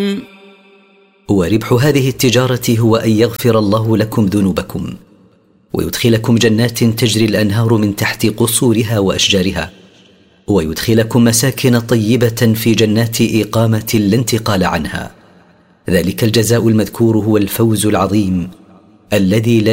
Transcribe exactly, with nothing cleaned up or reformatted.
وربح هذه التجارة هو أن يغفر الله لكم ذنوبكم ويدخلكم جنات تجري الأنهار من تحت قصورها وأشجارها، ويدخلكم مساكن طيبة في جنات إقامة لا انتقال عنها. ذلك الجزاء المذكور هو الفوز العظيم الذي لا